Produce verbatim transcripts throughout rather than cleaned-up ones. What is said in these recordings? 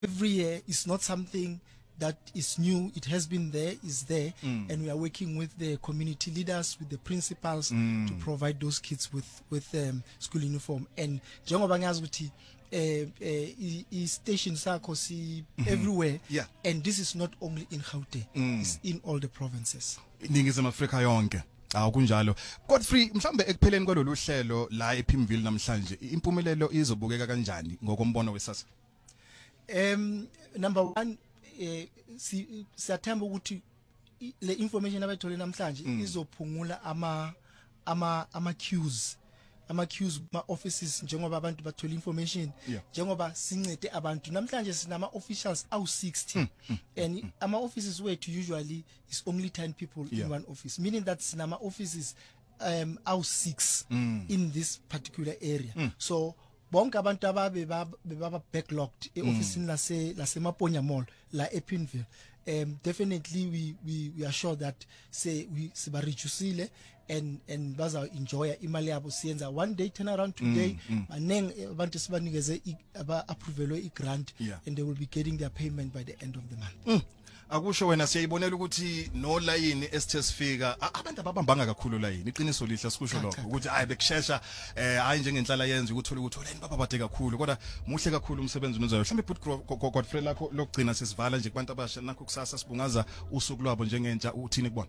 every year. It's not something that is new. It has been there, is there, mm. and we are working with the community leaders, with the principals mm. to provide those kids with with um, school uniform. And njengoba ngazi ukuthi eh eh station sakho si everywhere, yeah. And this is not only in Gauteng, mm. it's in all the provinces. Iningizimu Afrika yonke. Awu kunjalo. Godfrey, mhlambe ekupheleni kwalolu hlelo la ePimville namhlanje, impumelelo izobukeka kanjani ngokombono wesasa? Um number one, eh si siyathemba ukuthi le information abayithole namhlanje mm. izophungula ama ama ama queues ama queues ma offices njengoba abantu bathola information, yeah. njengoba sincede abantu namhlanje sinama officials awu sixty, mm. Mm. and mm. ama offices wethu usually is only ten people, yeah. in one office, meaning that sinama offices um awu six mm. in this particular area, mm. so bonke abantu ababe baba backlogged e office mm. lase lase Maponya Mall la ePimville, um definitely we we we are sure that say we siba reducile and and baza enjoy imali yabo siyenza one day turnaround today, maneng abantu sibanikeze aba approval i grant, yeah. and they will be getting their payment by the end of the month. mm. Akusho wena siyayibonela ukuthi no line esithe sifika abantu ababambanga kakhulu line, iqiniso lihle sikusho lokho ukuthi hayi bekushesha eh hayi njengenhlala yenza ukuthi uthola ukuthi oleni baba bade kakhulu, kodwa muhle kakhulu umsebenzi unozayo. Mhlambe but Godfrey lakho lokugcina sesivala nje kubantu abasha nakho kusasa sibungaza usuku lwabo njengentsha uthini kubona?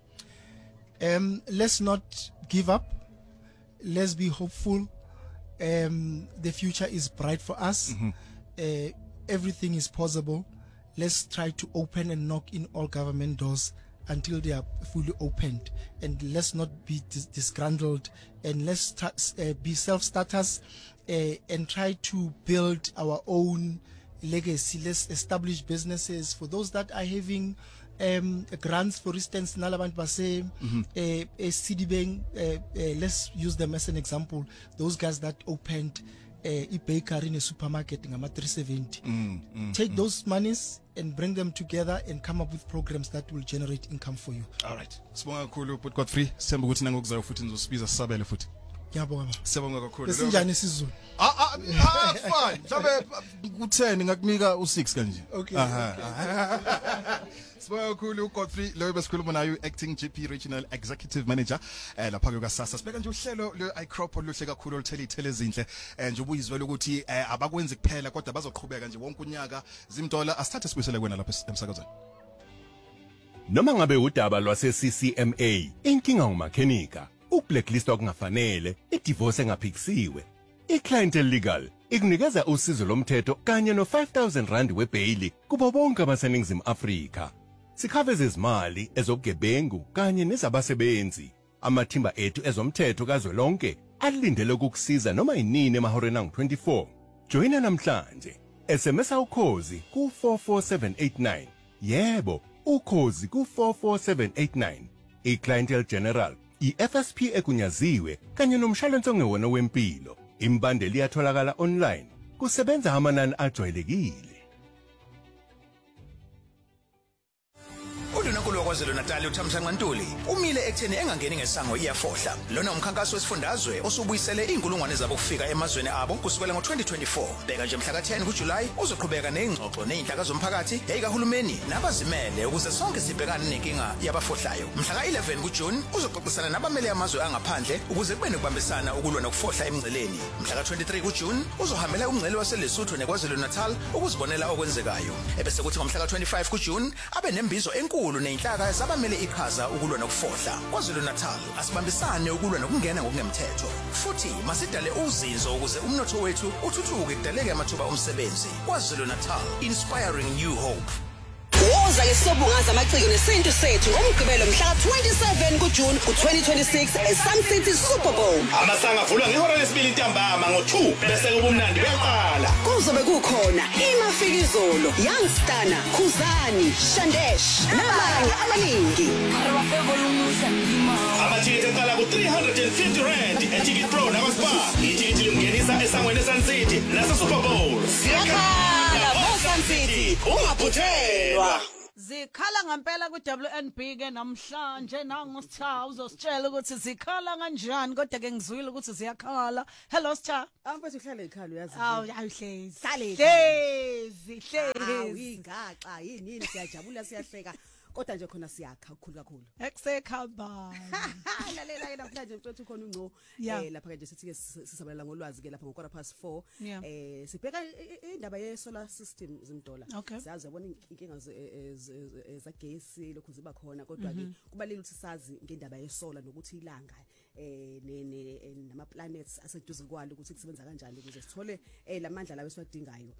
Um let's not give up, let's be hopeful. Um the future is bright for us. mm-hmm. uh, everything is possible. Let's try to open and knock in all government doors until they are fully opened, and let's not be dis disgruntled, and let's start, uh, be self-starters, uh, and try to build our own legacy. Let's establish businesses for those that are having um, grants, for instance, Nalabantu Base, C D Bank. Let's use them as an example. Those guys that opened a uh, bakery in a supermarket in three seventy. Mm, mm, Take mm. those monies and bring them together and come up with programs that will generate income for you. All right. Sibonga kakhulu but Godfrey, semba ukuthi nangokuzayo futhi nizosibiza sisabele futhi. Ngiyabonga baba. Sibonga kakhulu. Besinjani isizulu? Ah ah ah fine. Mhlawumbe ku ten ngakunika u six kanje. Okay. Aha. Sibonga kakhulu Godfrey, lo besikhuluma nayo acting G P Regional Executive Manager eh lapha ke kasasa. Sibeka nje uhlelo le iCrop oluhle kakhulu oluthela ithele ezinhle eh nje ubuyizwe ukuthi abakwenzi kuphela kodwa bazoqhubeka nje wonke unyaka zimdola asithathe sibuyisele kwena lapha emsakazweni. Noma ngabe udaba lwase C C M A, inkinga umakhenika, ublacklist okungafanele, idivorce engaphikisiwe, iClientele Legal ikunikeza usizo lomthetho kanye no five thousand rand webail kubo bonke abaseningizimu Afrika. Sikhaveza izimali ezobugebengu kanye nezabasebenzi. Amathimba ethu ezomthetho kazwelonke alindele ukukusiza noma inini emahoreni angu twenty-four. Joina namhlanje. S M S ukhozi ku four four seven eight nine. Yebo, ukhozi ku four four seven eight nine. iClientele General, i-F S P ekunyaziwe kanye nomshwalense ongewona wempilo. Imbandeli iyatholakala online. Kusebenza amanani ajwayelekile. UNkulunkulu kwaZulu Natal uThamsanqa Ntuli umile ekutheni engangeni ngesango iyafohla. Lona umkhankaso wesifundazwe osubuyisele inkulungwane zabo kufika emazweni abo kusukela ngo twenty twenty-four. Beka nje mhla ka ten kuJuly uzoqhubeka nezingxoxo nezinhlaka zomphakathi yayikahulumeni nabazimele ukuze sonke sibhekane nenkinga yabafohlayo. Mhla ka eleven kuJune uzoxoxisana nabamele amazwe angaphandle ukuze kube nokubambisana ukulwa nokufohla emngceleni. Mhla ka twenty-three kuJune uzohambela umngcele waseLesotho neKwaZulu Natal ukuzibonela okwenzekayo. Ebese kuthi ngomhla ka twenty-five kuJune abe nembizo enkulu neinhlaka esabamele iqhaza ukulwa nokufohla. KwaZulu Natal asibambisane ukulwa nokungena ngokungemthetho. Futhi masidale uzinzo ukuze umnotho wethu uthuthuke kudaleke amathuba omsebenzi. KwaZulu Natal, inspiring new hope. Woza ke sobungaza amaciko nesintu sethu umgqibelo mhla twenty-seven kuJune ku-twenty twenty-six eSun City Super Bowl. Amasanga avulwa ngehora lesibili ntambama ngo two bese kuba umnandi beyaqala. Kuzobe kukhona imafikizolo, Youngstana, Khuzani, Shandesh nabanye amaningi. Amathikiti eqala ku three hundred fifty rand eTicket Pro nakuSpar. Itikiti limngenisa esangweni eSun City nase Super Bowl. Siyakhala Sun City, ungaphuthelwa. Zikhala ngempela ku W N B ke namhlanje nangositha uzositshela ukuthi zikhala kanjani kodwa ke ngizwile ukuthi ziyakhala. Hello Sitha. Amfethu uhlale ekhaya uyazi. Awu ayihlezi. Hlale. Hlezi, hlezi. Awingaxa yini siyajabula siyahleka. Kodwa nje khona siyakha ukukhulu kakhulu. Ekusekhamba. Lalela ke namhlanje mfethu khona unqo eh lapha ke nje sithi ke sisabalela ngolwazi ke lapha ngokora past four eh sibheka indaba ye solar system zimdola. Siyazi yabona inkinga zagesi lokhu ziba khona kodwa ke kubalile ukuthi sazi ngendaba ye solar nokuthi ilanga eh ne nama planets aseduze kwalo ukuthi kusebenza kanjani ukuze sithole eh lamandla lawo esiwadingayo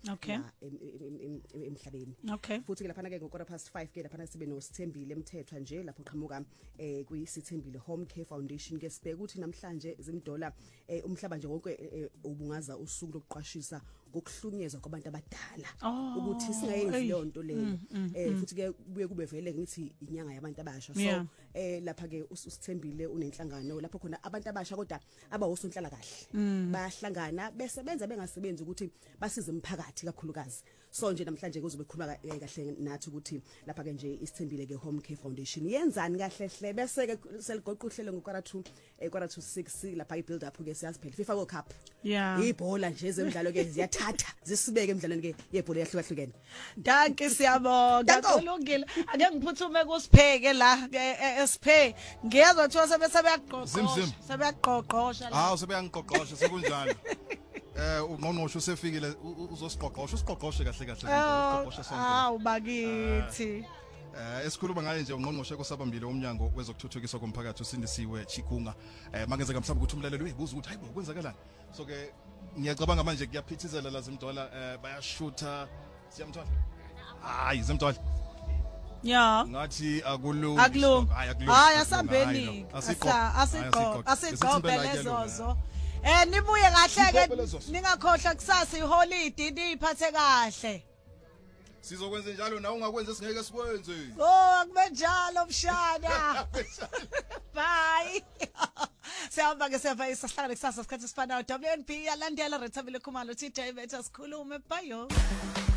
emhlabeni. Futhi ke lapha ke ngokora past five ke lapha sibe no Sithembile Mthethwa nje lapho qhamuka eh kuyisithembile Home Care Foundation ke sibheka ukuthi namhlanje zimdola eh umhlaba nje wonke ubungaza usuku lokuqwashisa ngokuhlunyezwa kwabantu abadala ukuthi singayenzi leyo nto leyo eh futhi ke kuye kube vele ngithi inyanga yabantu abasha so eh lapha ke uSithembile unenhlangano lapho khona abantu abasha kodwa abawosonhlala kahle bayahlangana besebenza bengasebenzi ukuthi basize umphakathi kakhulukazi. So nje namhlanje kuzobe khuluma kahle nathi ukuthi lapha ke nje isithembile ke Home Care Foundation yenzani kahle hle bese ke seligoqa uhlelo ngokora two eh kwara two six lapha i build up ke siyaziphela FIFA World Cup yeah ibhola nje zemidlalo ke ziyathatha zisibeke emidlalweni ke yebhola yahlukahlukene. Danke siyabonga kulungile ake ngiphuthume kusipheke la esiphe ngiyezwa kuthiwa sebese bayaqoqosha sebeyaqoqosha la ah sebeyangiqoqosha sekunjalo. Eh ungqongqosho usefikile uzosiqoqosha usiqoqoshe kahle kahle uqoqosha sonke. Awu bakithi. Eh esikhuluma ngaye nje ungqongqoshe kosabambile umnyango wezokuthuthukiswa komphakathi usindisiwe Chikunga. Eh mangenzeka mhlawumbe ukuthi umlaleli uyibuza ukuthi hayibo kwenzakalani. So ke ngiyacabanga manje kuyaphithizela lazimdola eh bayashutha siyamthola. Hayi zimdola. Yeah. Ngathi akulungi. Akulungi. Hayi akulungi. Hayi asambeni. Asa asiqo asiqobe lezozo. Eh nibuye kahle ke ningakhohlwa kusasa iholiday niphathe kahle. Sizokwenza njalo na ungakwenza singeke sikwenze. Oh akube njalo mshana. Bye. Siyahamba ke siyava isahlangane kusasa isikhathi sifanayo W N B yalandela Rethabile Khumalo T J betha sikhulume bye yo.